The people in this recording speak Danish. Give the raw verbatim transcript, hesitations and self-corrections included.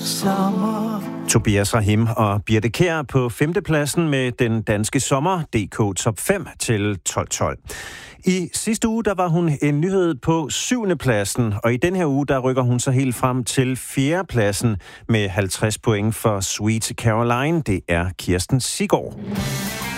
sommer. Tobias Rahim og Birthe Kjær på femtepladsen med den danske sommer D K Top fem til tolv tolv. I sidste uge, der var hun en nyhed på syvende pladsen, og i den her uge, der rykker hun så helt frem til fjerde pladsen med halvtreds point for Sweet Caroline. Det er Kirsten Siggaard.